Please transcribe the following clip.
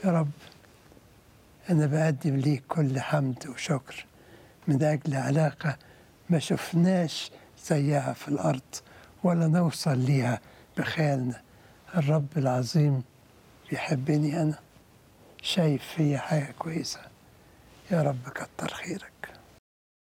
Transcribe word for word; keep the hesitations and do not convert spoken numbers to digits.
يا رب أنا بقدم ليك كل حمد وشكر من أجل علاقة ما شفناش زيها في الأرض ولا نوصل ليها بخيالنا. الرب العظيم بيحبني، أنا شايف فيا حاجة كويسة. يا رب كتر خيرك.